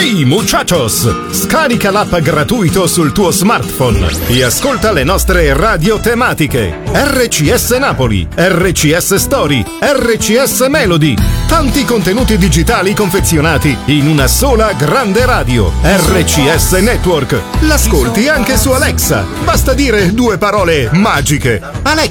Hey muchachos! Scarica l'app gratuito sul tuo smartphone e ascolta le nostre radio tematiche. RCS Napoli, RCS Story, RCS Melody. Tanti contenuti digitali confezionati in una sola grande radio. RCS Network. L'ascolti anche su Alexa. Basta dire due parole magiche. Alexa.